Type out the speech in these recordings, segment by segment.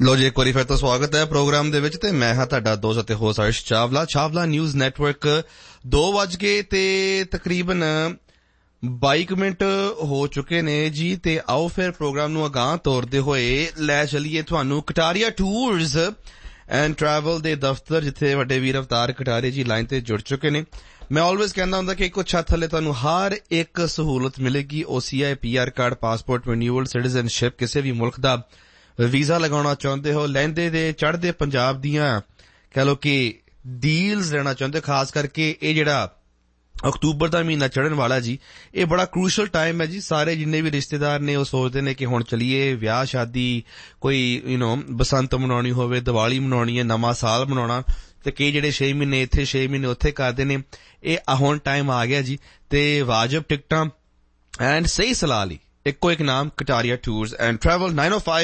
ਲੋ ਜੀ, ਇੱਕ ਵਾਰੀ ਫਿਰ ਤੋਂ ਸਵਾਗਤ ਹੈ ਪ੍ਰੋਗਰਾਮ ਦੇ ਵਿੱਚ ਤੇ ਮੈਂ ਹਾਂ ਤੁਹਾਡਾ ਦੋਸਤ ਅਤੇ host Arsh Chawla news network 2 ਵੱਜ ਕੇ ਤੇ ਤਕਰੀਬਨ 22 ਮਿੰਟ ਹੋ ਚੁੱਕੇ ਨੇ ਜੀ। ਤੇ ਆਓ ਫਿਰ ਪ੍ਰੋਗਰਾਮ ਨੂੰ ਅਗਾਂਹ ਤੋਰਦੇ ਹੋਏ ਲੈ ਚਲੀਏ ਤੁਹਾਨੂੰ ਕਟਾਰੀਆ ਟੂਰਸ ਐਂਡ ਟਰੈਵਲ ਦੇ ਦਫ਼ਤਰ, ਜਿੱਥੇ ਵੱਡੇ ਵੀਰ ਅਵਤਾਰ ਕਟਾਰੇ ਜੀ ਲਾਈਨ ਤੇ ਜੁੜ ਚੁੱਕੇ ਨੇ। ਮੈਂ ਆਲਵੇਜ਼ ਕਹਿੰਦਾ ਹੁੰਦਾ ਕਿ ਇੱਕੋ ਛੱਤ ਥੱਲੇ ਤੁਹਾਨੂੰ ਹਰ ਇੱਕ ਸਹੂਲਤ ਮਿਲੇਗੀ। OCI PR card, passport renewal, citizenship, ਕਿਸੇ ਵੀ ਮੁਲਕ ਦਾ ਵੀਜ਼ਾ ਲਗਾਉਣਾ ਚਾਹੁੰਦੇ ਹੋ, ਲਹਿੰਦੇ ਦੇ ਚੜ੍ਹਦੇ ਪੰਜਾਬ ਦੀਆਂ ਕਹਿ ਲਓ ਕਿ ਡੀਲਸ ਲੈਣਾ ਚਾਹੁੰਦੇ ਹੋ, ਖਾਸ ਕਰਕੇ ਇਹ ਜਿਹੜਾ ਅਕਤੂਬਰ ਦਾ ਮਹੀਨਾ ਚੜ੍ਹਨ ਵਾਲਾ ਜੀ, ਇਹ ਬੜਾ ਕ੍ਰੂਸ਼ਲ ਟਾਈਮ ਹੈ ਜੀ। ਸਾਰੇ ਜਿੰਨੇ ਵੀ ਰਿਸ਼ਤੇਦਾਰ ਨੇ ਉਹ ਸੋਚਦੇ ਨੇ ਕਿ ਹੁਣ ਚਲੀਏ ਵਿਆਹ ਸ਼ਾਦੀ, ਕੋਈ ਬਸੰਤ ਮਨਾਉਣੀ ਹੋਵੇ, ਦੀਵਾਲੀ ਮਨਾਉਣੀ ਹੈ, ਨਵਾਂ ਸਾਲ ਮਨਾਉਣਾ, ਤੇ ਕਈ ਜਿਹੜੇ 6 ਮਹੀਨੇ ਇੱਥੇ 6 ਮਹੀਨੇ ਉੱਥੇ ਕਰਦੇ ਨੇ। ਇਹ ਹੁਣ ਟਾਈਮ ਆ ਗਿਆ ਜੀ। ਤੇ ਵਾਜਬ ਟਿਕਟਾਂ ਐਂਡ ਸਹੀ ਸਲਾਹ ਲਈ ਇੱਕੋ ਇੱਕ ਨਾਮ, ਕਟਾਰੀਆ ਟੂਰਸ ਐਂਡ ਟਰੈਵਲ।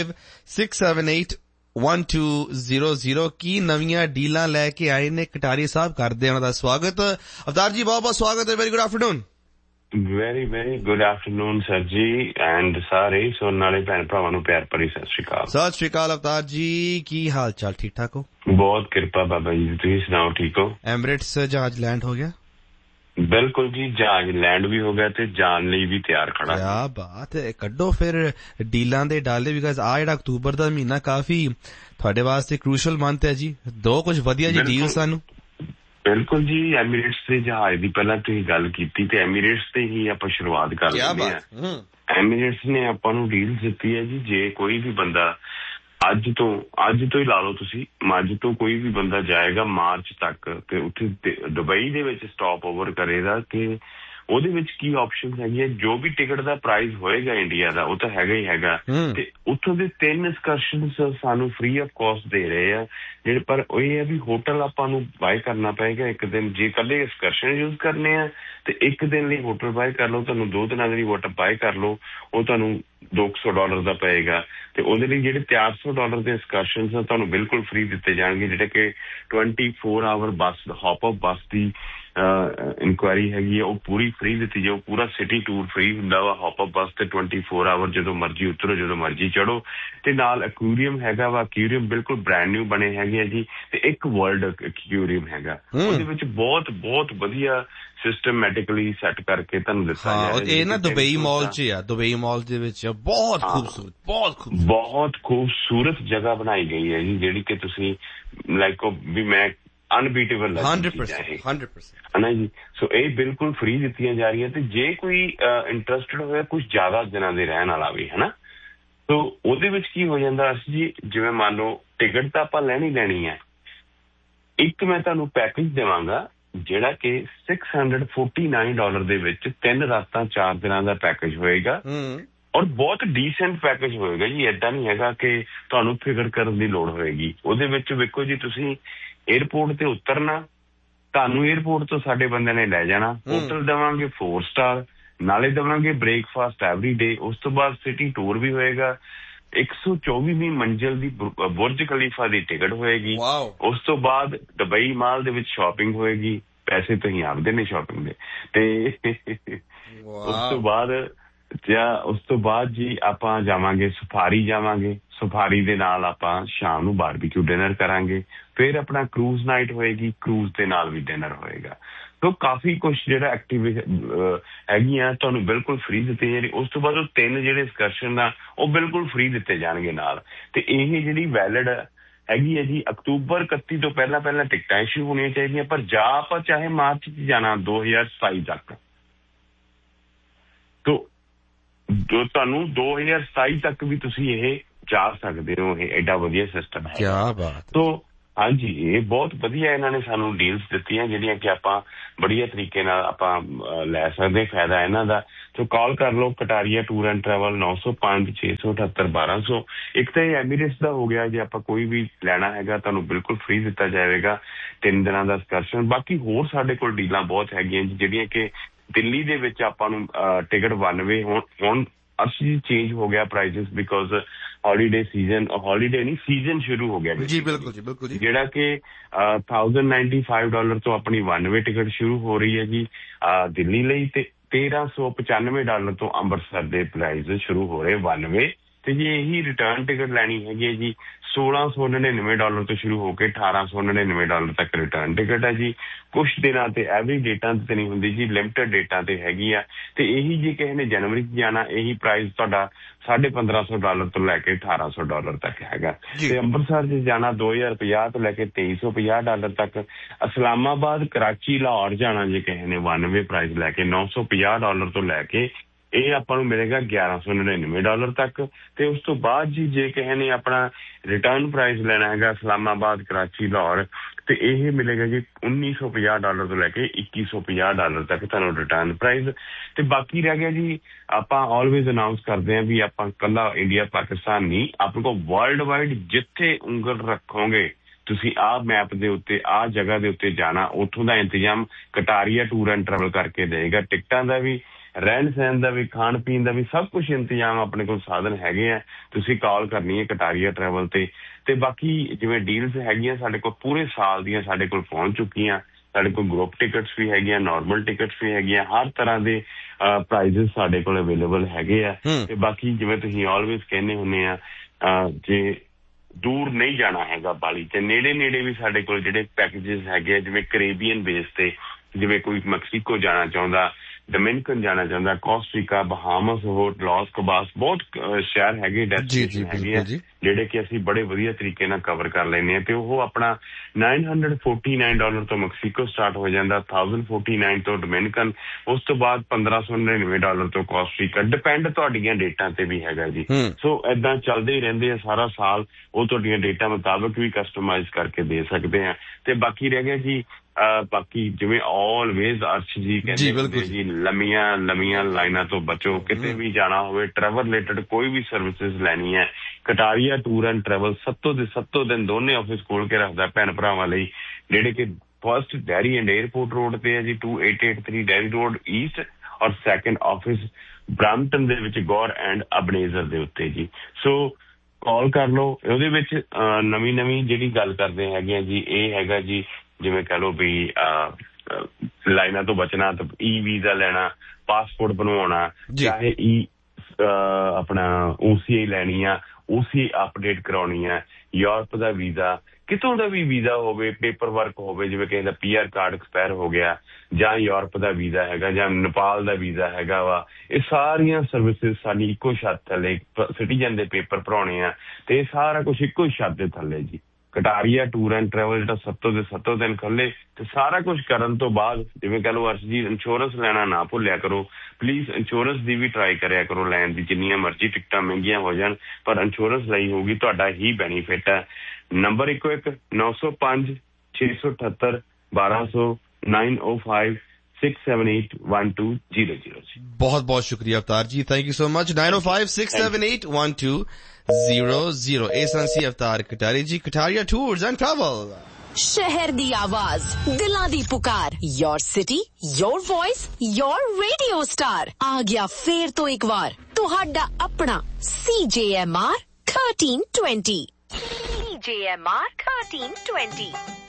9056781200। ਕੀ ਨਵੀਆਂ ਡੀਲਾਂ ਲੈ ਕੇ ਆਏ ਨੇ ਕਟਾਰੀ ਸਾਹਿਬ, ਕਰਦੇ ਉਹਨਾਂ ਦਾ ਸਵਾਗਤ। ਅਵਤਾਰ ਜੀ ਬਹੁਤ ਬਹੁਤ ਸਵਾਗਤ ਹੈ। Very good afternoon. Very good afternoon sir ਜੀ, ਐਂਡ ਸਾਰੇ ਸੁਣਨ ਵਾਲੇ ਭੈਣ ਭਰਾਵਾਂ ਨੂੰ ਪਿਆਰ ਭਰੀ ਸਤਿ ਸ਼੍ਰੀ ਅਕਾਲ। ਸਤਿ ਸ਼੍ਰੀ ਅਕਾਲ ਅਵਤਾਰ ਜੀ, ਕੀ ਹਾਲ ਚਾਲ? ਠੀਕ ਠਾਕ ਹੋ? ਬਹੁਤ ਕਿਰਪਾ ਬਾਬਾ ਜੀ, ਤੁਸੀਂ ਸੁਣਾਓ ਠੀਕ ਹੋ? ਐਮਿਰੇਟਸ ਜਹਾਜ਼ ਲੈਂਡ ਹੋ ਗਿਆ? ਬਿਲਕੁਲ ਜੀ, ਜਹਾਜ਼ ਲੈਂਡ ਵੀ ਹੋ ਗਿਆ ਤੇ ਜਾਣ ਲਈ ਵੀ ਤਿਆਰ ਖੜਾ। ਕਿਆ ਬਾਤ ਹੈ। ਕੱਢੋ ਫਿਰ ਡੀਲਾਂ ਦੇ ਡਾਲੇ, ਬਿਕਾਜ਼ ਆ ਜਿਹੜਾ ਅਕਤੂਬਰ ਦਾ ਮਹੀਨਾ ਕਾਫੀ ਤੁਹਾਡੇ ਵਾਸਤੇ ਕ੍ਰੂਸ਼ਲ ਮੰਥ ਹੈ ਜੀ। ਦੋ ਕੁਝ ਵਧੀਆ ਜੀ ਡੀਲ ਸਾਨੂੰ। ਬਿਲਕੁਲ ਜੀ, ਐਮਿਰੇਟਸ ਦੇ ਜਹਾਜ਼ ਦੀ ਪਹਿਲਾਂ ਤੁਸੀਂ ਗੱਲ ਕੀਤੀ ਤੇ ਐਮਿਰੇਟਸ ਤੇ ਹੀ ਆਪਾਂ ਸ਼ੁਰੂਆਤ ਕਰ ਲੈਂਦੇ ਹਾਂ। ਐਮਿਰੇਟਸ ਨੇ ਆਪਾਂ ਨੂੰ ਡੀਲ ਦਿੱਤੀ ਹੈ ਜੀ, ਜੇ ਕੋਈ ਵੀ ਬੰਦਾ ਅੱਜ ਤੋਂ ਹੀ ਲਾ ਲਓ ਤੁਸੀਂ, ਅੱਜ ਤੋਂ ਕੋਈ ਵੀ ਬੰਦਾ ਜਾਏਗਾ ਮਾਰਚ ਤੱਕ ਤੇ ਉੱਥੇ ਦੁਬਈ ਦੇ ਵਿੱਚ ਸਟਾਪ ਓਵਰ ਕਰੇਗਾ, ਕਿ ਉਹਦੇ ਵਿੱਚ ਕੀ ਆਪਸ਼ਨ ਹੈਗੀ ਹੈ। ਜੋ ਵੀ ਟਿਕਟ ਦਾ ਪ੍ਰਾਈਸ ਹੋਏਗਾ ਇੰਡੀਆ ਦਾ, ਉਹ ਤਾਂ ਹੈਗਾ ਹੀ ਹੈਗਾ, ਤੇ ਉੱਥੋਂ ਦੇ 3 ਐਕਸਕਰਸ਼ਨ ਸਾਨੂੰ ਫ੍ਰੀ ਆਫ ਕਾਸਟ ਦੇ ਰਹੇ ਆ ਜਿਹੜੇ। ਪਰ ਉਹ ਇਹ ਹੈ ਵੀ ਹੋਟਲ ਆਪਾਂ ਨੂੰ ਬਾਏ ਕਰਨਾ ਪਏਗਾ ਇੱਕ ਦਿਨ, ਜੇ ਇਕੱਲੇ ਐਕਸਕਰਸ਼ਨ ਯੂਜ਼ ਕਰਨੇ ਆ ਤੇ ਇੱਕ ਦਿਨ ਲਈ ਹੋਟਲ ਬਾਏ ਕਰ ਲਓ। ਤੁਹਾਨੂੰ 2 ਦਿਨਾਂ ਲਈ ਹੋਟਲ ਬਾਏ ਕਰ ਲਓ, ਉਹ ਤੁਹਾਨੂੰ $200 ਦਾ ਪਏਗਾ। ਤੇ ਉਹਦੇ ਲਈ ਜਿਹੜੇ $400 ਦੇ ਐਕਸਕਰਸ਼ਨ ਆ ਤੁਹਾਨੂੰ ਬਿਲਕੁਲ ਫ੍ਰੀ ਦਿੱਤੇ ਜਾਣਗੇ, ਜਿਹੜੇ ਕਿ 24 ਆਵਰ ਬੱਸ, ਹੌਪ ਅਪ ਬੱਸ ਦੀ ਇਨਕੁਆਇਰੀ ਹੈਗੀ ਆ, ਉਹ ਪੂਰੀ ਫ੍ਰੀ ਦਿੱਤੀ ਜਾਓ। ਪੂਰਾ ਸਿਟੀ ਟੂਰ ਫ੍ਰੀ ਹੁੰਦਾ ਵਾ ਹੌਪ ਅਪ ਬੱਸ ਤੇ 24 ਆਵਰ, ਜਦੋਂ ਮਰਜ਼ੀ ਉਤਰੋ, ਜਦੋਂ ਮਰਜ਼ੀ ਚੜੋ। ਤੇ ਨਾਲ ਐਕੁਰੀਅਮ ਹੈਗਾ ਵਾ, ਐਕੁਰੀਅਮ ਬਿਲਕੁਲ ਬ੍ਰੈਂਡ ਨਿਊ ਬਣੇ ਹੈਗੇ ਆ ਜੀ। ਤੇ ਇੱਕ ਵਰਲਡ ਐਕੁਰੀਅਮ ਹੈਗਾ, ਉਹਦੇ ਵਿੱਚ ਬਹੁਤ ਵਧੀਆ ਸਿਸਟਮੈਟਿਕਲੀ ਸੈੱਟ ਕਰਕੇ ਤੁਹਾਨੂੰ ਦਿੱਤਾ ਜਾਏਗਾ। ਇਹ ਨਾ ਦੁਬਈ ਮਾਲ 'ਚ ਆ, ਦੁਬਈ ਮਾਲ ਦੇ ਵਿੱਚ ਬਹੁਤ ਖੂਬਸੂਰਤ ਜਗ੍ਹਾ ਬਣਾਈ ਗਈ ਹੈ ਜੀ, ਜਿਹੜੀ ਕਿ ਤੁਸੀਂ ਲਾਈਕ ਵੀ ਮੈਂ ਅਨਬੀਟੇਬਲ 100% ਹੈ ਨਾ ਜੀ। ਸੋ ਇਹ ਬਿਲਕੁਲ ਫ੍ਰੀ ਦਿੱਤੀਆਂ ਜਾ ਰਹੀਆਂ। ਤੇ ਜੇ ਕੋਈ ਇੰਟਰਸਟਡ ਹੋਇਆ ਕੁਛ ਜ਼ਿਆਦਾ ਦਿਨਾਂ ਦੇ ਰਹਿਣ ਵਾਲਾ ਵੀ, ਹੈ ਨਾ, ਸੋ ਉਹਦੇ ਵਿੱਚ ਕੀ ਹੋ ਜਾਂਦਾ ਜੀ, ਜਿਵੇਂ ਮੰਨ ਲਓ ਟਿਕਟ ਤਾਂ ਆਪਾਂ ਲੈਣੀ ਹੈ, ਇੱਕ ਮੈਂ ਤੁਹਾਨੂੰ ਪੈਕੇਜ ਦੇਵਾਂਗਾ ਜਿਹੜਾ ਕਿ $649 ਦੇ ਵਿੱਚ 3 ਰਾਤਾਂ 4 ਦਿਨਾਂ ਦਾ ਪੈਕੇਜ ਹੋਏਗਾ, ਔਰ ਬਹੁਤ ਡੀਸੈਂਟ ਪੈਕੇਜ ਹੋਏਗਾ ਜੀ। ਏਦਾਂ ਨਹੀਂ ਹੈਗਾ ਕਿ ਤੁਹਾਨੂੰ ਫਿਕਰ ਕਰਨ ਦੀ ਲੋੜ ਹੋਏਗੀ। ਉਹਦੇ ਵਿੱਚ ਵੇਖੋ ਜੀ, ਤੁਸੀਂ ਏਅਰਪੋਰਟ ਤੇ ਉਤਰਨਾ, ਤੁਹਾਨੂੰ ਏਅਰਪੋਰਟ ਤੋਂ ਸਾਡੇ ਬੰਦੇ ਨੇ ਲੈ ਜਾਣਾ, ਹੋਟਲ ਦੇਵਾਂਗੇ 4 ਸਟਾਰ, ਨਾਲੇ ਦੇਵਾਂਗੇ ਬ੍ਰੇਕਫਾਸਟ ਐਵਰੀ ਡੇ। ਉਸ ਤੋਂ ਬਾਅਦ ਸਿਟੀ ਟੂਰ ਵੀ ਹੋਏਗਾ, 124ਵੀਂ ਮੰਜ਼ਿਲ ਦੀ ਬੁਰਜ ਖਲੀਫਾ ਦੀ ਟਿਕਟ ਹੋਏਗੀ। ਉਸ ਤੋਂ ਬਾਅਦ ਦੁਬਈ ਮਾਲ ਦੇ ਵਿੱਚ ਸ਼ਾਪਿੰਗ ਹੋਏਗੀ, ਪੈਸੇ ਤੁਸੀਂ ਆਪਦੇ ਨੇ ਸ਼ਾਪਿੰਗ ਦੇ। ਤੇ ਉਸ ਤੋਂ ਬਾਅਦ ਜੀ ਆਪਾਂ ਜਾਵਾਂਗੇ ਸਫਾਰੀ ਦੇ ਨਾਲ ਆਪਾਂ ਸ਼ਾਮ ਨੂੰ ਬਾਰਬੀਕਿਊ ਡਿਨਰ ਕਰਾਂਗੇ। ਫਿਰ ਆਪਣਾ ਕਰੂਜ਼ ਨਾਈਟ ਹੋਏਗੀ, ਕਰੂਜ਼ ਦੇ ਨਾਲ ਵੀ ਡਿਨਰ ਹੋਏਗਾ। ਸੋ ਕਾਫੀ ਕੁਛ ਜਿਹੜਾ ਐਕਟੀਵਿਟੀ ਹੈਗੀਆਂ ਤੁਹਾਨੂੰ ਬਿਲਕੁਲ ਫ੍ਰੀ ਦਿੱਤੇ ਜਾਣਗੇ। ਉਸ ਤੋਂ ਬਾਅਦ ਉਹ 3 ਜਿਹੜੇ ਐਕਸਕਰਸ਼ਨ ਆ ਉਹ ਬਿਲਕੁਲ ਫ੍ਰੀ ਦਿੱਤੇ ਜਾਣਗੇ ਨਾਲ। ਤੇ ਇਹ ਜਿਹੜੀ ਵੈਲਿਡ ਹੈਗੀ ਹੈ ਜੀ ਅਕਤੂਬਰ 31 ਤੋਂ ਪਹਿਲਾਂ ਟਿਕਟਾਂ ਇਸ਼ੂ ਹੋਣੀਆਂ ਚਾਹੀਦੀਆਂ। ਪਰ ਆਪਾਂ ਚਾਹੇ ਮਾਰਚ 'ਚ ਜਾਣਾ 2027 ਤੱਕ, ਜੋ ਤੁਹਾਨੂੰ 2027 ਤੱਕ ਵੀ ਤੁਸੀਂ ਇਹ ਜਾ ਸਕਦੇ ਹੋ। ਇਹ ਐਡਾ ਵਧੀਆ ਸਿਸਟਮ ਹੈ। ਕਿਆ ਬਾਤ। ਸੋ ਹਾਂਜੀ, ਇਹ ਬਹੁਤ ਵਧੀਆ ਇਹਨਾਂ ਨੇ ਸਾਨੂੰ ਡੀਲਸ ਦਿੱਤੀਆਂ, ਜਿਹੜੀਆਂ ਕਿ ਆਪਾਂ ਬੜੀਆ ਤਰੀਕੇ ਨਾਲ ਆਪਾਂ ਲੈ ਸਕਦੇ, ਫਾਇਦਾ ਇਹਨਾਂ ਦਾ। ਸੋ ਕਾਲ ਕਰ ਲਓ ਕਟਾਰੀਆ ਟੂਰ ਐਂਡ ਟਰੈਵਲ 905 678 1200। ਇੱਕ ਤਾਂ ਇਹ ਐਮੀਰੇਟਸ ਦਾ ਹੋ ਗਿਆ, ਜੇ ਆਪਾਂ ਕੋਈ ਵੀ ਲੈਣਾ ਹੈਗਾ ਤੁਹਾਨੂੰ ਬਿਲਕੁਲ ਫ੍ਰੀ ਦਿੱਤਾ ਜਾਏਗਾ 3 ਦਿਨਾਂ ਦਾ ਐਕਸਕਰਸ਼ਨ। ਬਾਕੀ ਹੋਰ ਸਾਡੇ ਕੋਲ ਡੀਲਾਂ ਬਹੁਤ ਹੈਗੀਆਂ ਜਿਹੜੀਆਂ ਕਿ ਦਿੱਲੀ ਦੇ ਵਿੱਚ ਆਪਾਂ ਨੂੰ ਟਿਕਟ 1 ਵੇ ਹੁਣ ਅਸੀਂ ਚੇਂਜ ਹੋ ਗਿਆ ਪ੍ਰਾਈਸਿਸ, ਬਿਕੋਜ਼ ਸੀਜ਼ਨ ਸ਼ੁਰੂ ਹੋ ਗਿਆ ਜੀ। ਬਿਲਕੁਲ ਜੀ, ਜਿਹੜਾ ਕਿ $1095 ਤੋਂ ਆਪਣੀ 1 ਵੇ ਟਿਕਟ ਸ਼ੁਰੂ ਹੋ ਰਹੀ ਹੈ ਜੀ ਦਿੱਲੀ ਲਈ, ਤੇ $1395 ਤੋਂ ਅੰਮ੍ਰਿਤਸਰ ਦੇ ਪ੍ਰਾਈਸ ਸ਼ੁਰੂ ਹੋ ਰਹੇ 1 ਵੇ। ਤੇ ਜੇ ਇਹੀ ਰਿਟਰਨ ਟਿਕਟ ਲੈਣੀ ਹੈਗੀ ਹੈ ਜੀ $1,699 ਤੋਂ ਸ਼ੁਰੂ ਹੋ ਕੇ $1,899 ਤੱਕ ਰਿਟਰਨ ਟਿਕਟ ਹੈ ਜੀ। ਕੁਛ ਦਿਨਾਂ ਤੇ ਐਵਰੀ ਡੇਟਾਂ ਤੇ ਨਹੀਂ ਹੁੰਦੀ ਜੀ, ਲਿਮਟਿਡ ਡੇਟਾਂ ਤੇ ਹੈਗੀ ਆ। ਤੇ ਇਹੀ ਜੇ ਕਿਸੇ ਨੇ ਜਨਵਰੀ 'ਚ ਜਾਣਾ, ਇਹੀ ਪ੍ਰਾਈਸ ਤੁਹਾਡਾ $1,550 ਤੋਂ ਲੈ ਕੇ $1,800 ਤੱਕ ਹੈਗਾ। ਤੇ ਅੰਮ੍ਰਿਤਸਰ 'ਚ ਜਾਣਾ $2,050 ਤੋਂ ਲੈ ਕੇ $2,350 ਤੱਕ। ਇਸਲਾਮਾਬਾਦ, ਕਰਾਚੀ, ਲਾਹੌਰ ਜਾਣਾ ਜੇ ਕਿਸੇ ਨੇ ਵਨ ਵੇ ਪ੍ਰਾਈਸ ਲੈ ਕੇ $950 ਤੋਂ ਲੈ ਕੇ ਇਹ ਆਪਾਂ ਨੂੰ ਮਿਲੇਗਾ $1,199 ਤੱਕ। ਤੇ ਉਸ ਤੋਂ ਬਾਅਦ ਜੀ ਜੇ ਕਿਸੇ ਨੇ ਆਪਣਾ ਰਿਟਰਨ ਪ੍ਰਾਈਸ ਲੈਣਾ ਹੈਗਾ ਇਸਲਾਮਾਬਾਦ, ਕਰਾਚੀ, ਲਾਹੌਰ, ਤੇ ਇਹ ਮਿਲੇਗਾ ਜੀ $1,950 ਤੋਂ ਲੈ ਕੇ $2,150 ਤੱਕ ਤੁਹਾਨੂੰ ਰਿਟਰਨ ਪ੍ਰਾਈਸ। ਤੇ ਬਾਕੀ ਰਹਿ ਗਿਆ ਜੀ, ਆਪਾਂ ਆਲਵੇਜ਼ ਅਨਾਉਂਸ ਕਰਦੇ ਹਾਂ ਵੀ ਆਪਾਂ ਇਕੱਲਾ ਇੰਡੀਆ ਪਾਕਿਸਤਾਨ ਨਹੀਂ, ਆਪਣੇ ਕੋਲ ਵਰਲਡ ਵਾਈਡ ਜਿੱਥੇ ਉਂਗਲ ਰੱਖੋਗੇ ਤੁਸੀਂ ਆਹ ਮੈਪ ਦੇ ਉੱਤੇ ਆਹ ਜਗ੍ਹਾ ਦੇ ਉੱਤੇ ਜਾਣਾ, ਉੱਥੋਂ ਦਾ ਇੰਤਜ਼ਾਮ ਕਟਾਰੀਆ ਟੂਰ ਐਂਡ ਟਰੈਵਲ ਕਰਕੇ ਦੇਗਾ। ਟਿਕਟਾਂ ਦਾ ਵੀ, ਰਹਿਣ ਸਹਿਣ ਦਾ ਵੀ, ਖਾਣ ਪੀਣ ਦਾ ਵੀ ਸਭ ਕੁਝ ਇੰਤਜ਼ਾਮ ਆਪਣੇ ਕੋਲ ਸਾਧਨ ਹੈਗੇ ਆ। ਤੁਸੀਂ ਕਾਲ ਕਰਨੀ ਹੈ ਕਟਾਰੀਆ ਟਰੈਵਲ ਤੇ। ਤੇ ਬਾਕੀ ਜਿਵੇਂ ਡੀਲਸ ਹੈਗੀਆਂ ਸਾਡੇ ਕੋਲ ਪੂਰੇ ਸਾਲ ਦੀਆਂ ਸਾਡੇ ਕੋਲ ਪਹੁੰਚ ਚੁੱਕੀਆਂ। ਸਾਡੇ ਕੋਲ ਗਰੁੱਪ ਟਿਕਟਸ ਵੀ ਹੈਗੀਆਂ, ਨਾਰਮਲ ਟਿਕਟਸ ਵੀ ਹੈਗੀਆਂ, ਹਰ ਤਰ੍ਹਾਂ ਦੇ ਪ੍ਰਾਈਜ਼ਸ ਸਾਡੇ ਕੋਲ ਅਵੇਲੇਬਲ ਹੈਗੇ ਆ। ਤੇ ਬਾਕੀ ਜਿਵੇਂ ਤੁਸੀਂ ਆਲਵੇਜ਼ ਕਹਿੰਦੇ ਹੁੰਦੇ ਆ, ਜੇ ਦੂਰ ਨਹੀਂ ਜਾਣਾ ਹੈਗਾ ਬਾਲੀ ਤੇ ਨੇੜੇ ਨੇੜੇ ਵੀ ਸਾਡੇ ਕੋਲ ਜਿਹੜੇ ਪੈਕੇਜਸ ਹੈਗੇ ਆ, ਜਿਵੇਂ ਕੈਰੇਬੀਅਨ ਬੇਸ ਤੇ, ਜਿਵੇਂ ਕੋਈ ਮੈਕਸੀਕੋ ਜਾਣਾ ਚਾਹੁੰਦਾ, ਡੋਮਿਨਿਕਨ ਜਾਣਾ ਚਾਹੁੰਦਾ, ਕੋਸਟਰੀਕਾ, ਬਹਾਮਸ, ਲਾਸ ਕਬਾਸ, ਬਹੁਤ ਸ਼ਹਿਰ ਹੈਗੇ, ਡੈਸਟੀਨੇਸ਼ਨ ਹੈਗੇ ਆ ਜਿਹੜੇ ਕਿ ਅਸੀਂ ਬੜੇ ਵਧੀਆ ਤਰੀਕੇ ਨਾਲ ਕਵਰ ਕਰ ਲੈਂਦੇ ਹਾਂ। ਤੇ ਉਹ ਆਪਣਾ $949 ਤੋਂ ਮੈਕਸੀਕੋ ਸਟਾਰਟ ਹੋ ਜਾਂਦਾ, $1,049 ਤੋਂ ਡੋਮਿਨਿਕਨ, ਉਸ ਤੋਂ ਬਾਅਦ $1,599 ਤੋਂ ਕੋਸਟਰੀਕਾ। ਡਿਪੈਂਡ ਤੁਹਾਡੀਆਂ ਡੇਟਾਂ ਤੇ ਵੀ ਹੈਗਾ ਜੀ। ਸੋ ਏਦਾਂ ਚੱਲਦੇ ਹੀ ਰਹਿੰਦੇ ਆ ਸਾਰਾ ਸਾਲ। ਉਹ ਤੁਹਾਡੀਆਂ ਡੇਟਾਂ ਮੁਤਾਬਕ ਵੀ ਕਸਟਮਾਈਜ਼ ਕਰਕੇ ਦੇ ਸਕਦੇ ਆ। ਤੇ ਬਾਕੀ ਰਹਿ ਗਿਆ ਜੀ, ਬਾਕੀ ਜਿਵੇਂ ਆਲਵੇਜ਼ ਅਰਸ਼ ਜੀ ਕਹਿੰਦੇ ਜੀ, ਲੰਮੀਆਂ ਲਾਈਨਾਂ ਤੋਂ ਬਚੋ। ਕਿਤੇ ਵੀ ਜਾਣਾ ਹੋਵੇ, ਟਰੈਵਲ ਰਿਲੇਟਡ ਕੋਈ ਵੀ ਸਰਵਿਸਿਜ਼ ਲੈਣੀ ਹੈ, ਕਟਾਰੀਆ ਟੂਰ ਐਂਡ ਟਰੈਵਲ ਸੱਤੋਂ ਦਿਨ ਦੋਨੇ ਆਫਿਸ ਖੋਲ ਕੇ ਰੱਖਦਾ ਭੈਣ ਭਰਾਵਾਂ ਲਈ, ਜਿਹੜੇ ਕਿ first dairy and airport road ਤੇ ਹੈ ਜੀ, 2883 ਡੈਰੀ ਰੋਡ ਈਸਟ, ਔਰ ਸੈਕੰਡ ਆਫਿਸ ਬ੍ਰੈਂਪਟਨ ਦੇ ਵਿੱਚ ਗੌਰ ਐਂਡ ਅਬਨੇਜ਼ਰ ਦੇ ਉੱਤੇ ਜੀ। ਸੋ ਕਾਲ ਕਰ ਲਓ। ਉਹਦੇ ਵਿੱਚ ਨਵੀਂ ਜਿਹੜੀ ਗੱਲ ਕਰਦੇ ਹੈਗੇ ਆ ਜੀ, ਇਹ ਹੈਗਾ ਜੀ ਜਿਵੇਂ ਕਹਿ ਲਓ ਵੀ ਲਾਈਨਾਂ ਤੋਂ ਬਚਣਾ, ਈ ਵੀਜ਼ਾ ਲੈਣਾ, ਪਾਸਪੋਰਟ ਬਣਵਾਉਣਾ, ਚਾਹੇ ਆਪਣਾ OCI ਲੈਣੀ ਆ, OCI ਅਪਡੇਟ ਕਰਾਉਣੀ ਆ, ਯੂਰਪ ਦਾ ਵੀਜ਼ਾ, ਕਿਤੋਂ ਦਾ ਵੀ ਵੀਜ਼ਾ ਹੋਵੇ, ਪੇਪਰ ਵਰਕ ਹੋਵੇ, ਜਿਵੇਂ ਕਿਸੇ ਦਾ PR ਕਾਰਡ ਐਕਸਪਾਇਰ ਹੋ ਗਿਆ, ਜਾਂ ਯੂਰਪ ਦਾ ਵੀਜ਼ਾ ਹੈਗਾ, ਜਾਂ ਨੇਪਾਲ ਦਾ ਵੀਜ਼ਾ ਹੈਗਾ ਵਾ, ਇਹ ਸਾਰੀਆਂ ਸਰਵਿਸਿਜ਼ ਸਾਡੀ ਇੱਕੋ ਛੱਤ ਥੱਲੇ, ਸਿਟੀਜ਼ਨ ਦੇ ਪੇਪਰ ਭਰਾਉਣੇ ਆ, ਤੇ ਇਹ ਸਾਰਾ ਕੁਛ ਇੱਕੋ ਹੀ ਛੱਤ ਦੇ ਥੱਲੇ ਜੀ। ਕਟਾਰੀਆ ਟੂਰ ਐਂਡ ਟਰੈਵਲ ਜਿਹੜਾ ਸੱਤੋਂ ਦਿਨ ਖੁੱਲੇ। ਤੇ ਸਾਰਾ ਕੁਝ ਕਰਨ ਤੋਂ ਬਾਅਦ ਜਿਵੇਂ ਕਹ ਲਓ ਅਰਸ਼ ਜੀ, ਇੰਸ਼ੋਰੈਂਸ ਲੈਣਾ ਨਾ ਭੁੱਲਿਆ ਕਰੋ please. Insurance the we try ਕਰਿਆ ਕਰੋ ਲੈਣ ਦੀ, ਜਿੰਨੀਆਂ ਮਰਜ਼ੀ ਟਿਕਟਾਂ ਮਹਿੰਗੀਆਂ ਹੋ ਜਾਣ, ਪਰ ਇੰਸ਼ੋਰੈਂਸ ਲਈ ਹੋਊਗੀ ਤੁਹਾਡਾ ਹੀ ਬੈਨੀਫਿਟ ਹੈ। ਨੰਬਰ 905 678 1200 905 678 1200। ਬਹੁਤ ਸ਼ੁਕਰੀਆ ਅਵਤਾਰ ਜੀ, thank you so much. 905 678 1200। SNC अवतार कटारी जी, कटारिया टूर्स एंड ट्रैवल। शहर दी आवाज, दिलां दी पुकार, your city, your voice, your radio star आ गया फेर तो एक बार तुहाडा अपना CJMR 1320। CJMR 1320